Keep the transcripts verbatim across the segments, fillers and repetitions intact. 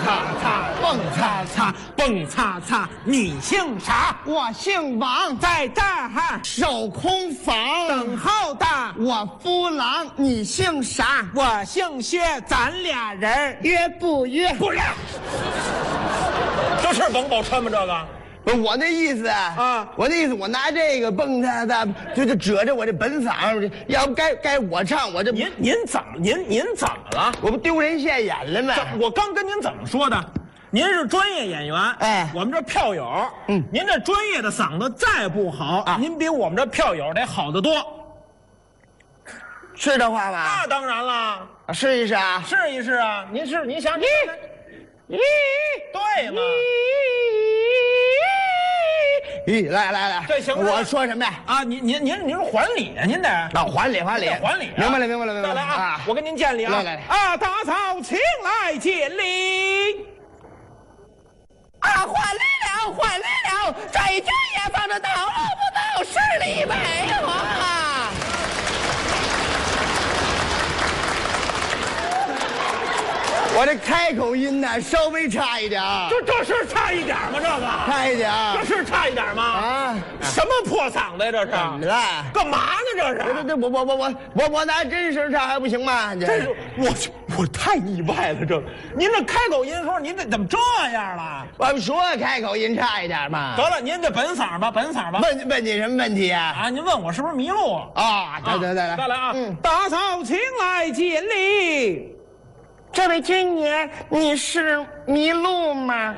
擦擦，蹦擦擦，蹦擦擦。你姓啥？ 我姓王， 在这儿守空房等候的。 我夫郎，你姓啥？ 我姓薛，咱俩人约不约？ 不约。这是王宝钏吗？这个？ 不是我那意思啊！我那意思，我拿这个蹦擦擦，就就遮着我这本嗓，要不该该我唱，我这您您怎么您您怎么了？ 我不丢人现眼了吗？ 我刚跟您怎么说的？您是专业演员， 哎， 我们这票友，嗯，您这专业的嗓子再不好，啊，您比我们这票友得好得多。 是这话吧？ 那当然了， 啊，试一试啊， 试一试啊！您是您想，咦咦，对了。 咦，来来来， 这行吗？ 我说什么呀？ 啊，您您您您是还礼啊，您得啊， 还礼还礼还礼， 明白了明白了明白了。 再来啊，我跟您见礼啊！ 来来来， 啊，大嫂请来见礼。 啊，还礼了还礼了，这一句也放着到了不到十里北啊！我这开口音呢稍微差一点， 这这是差一点吗？这个差一点， 这是差一点吗？ 啊， 什么破嗓子呀？这是怎么了？ 干嘛呢？这是？ 这这我我我我我我拿真声唱还不行吗？这是我我太意外了，这您这开口音时候您这怎么这样了？ 我们说开口音差一点嘛。 得了，您这本嗓吧，本嗓吧。 问问你什么问题啊？ 啊，您问我是不是迷路啊？来来来来再来啊！ 嗯， 大嫂请来见礼。 这位君爷，你是迷路吗？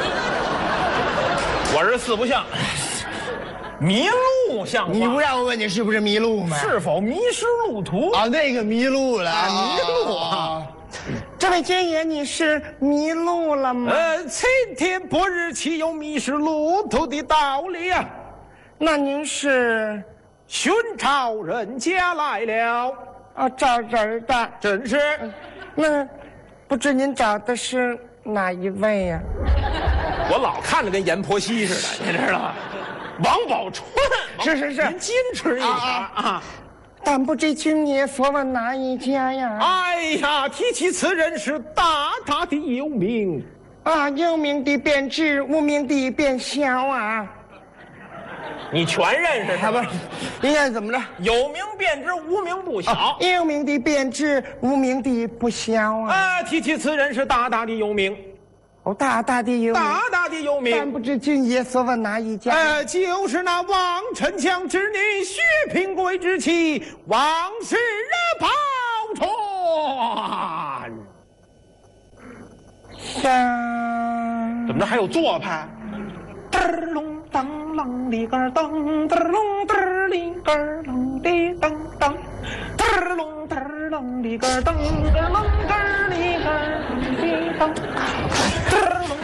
我是四不像，迷路像话。 你不让我问你是不是迷路吗？ 是否迷失路途啊？那个迷路了， 啊、迷路啊！ 这位君爷，你是迷路了吗？ 呃，晴天白日岂有迷失路途的道理啊？ 那您是寻常人家来了啊？找人的？ 真是。 嗯、那不知您找的是哪一位呀、 啊？我老看着跟阎婆惜似的，你知道吗？王宝钏， 是是是， 您矜持一点 啊, 啊！ 但不知君爷所问哪一家呀？ 哎呀，提起此人是大大的有名啊，有名的便知，无名的便晓啊。 你全认识他不是？应该怎么着？ 有名便知，无名不晓。啊、 有名的便知，无名的不晓啊！ 啊，提起此人是大大的有名， 哦，大大的有名， 大大的有名。 但不知君爷所问哪一家？ 呃，就是那王丞相之女薛平贵之妻王氏宝钏。 像怎么着还有做派？嘚隆当啷里个当，嘚隆嘚里个啷里当当，嘚隆嘚啷里个当，嘚隆嘚里个啷里当，嘚隆。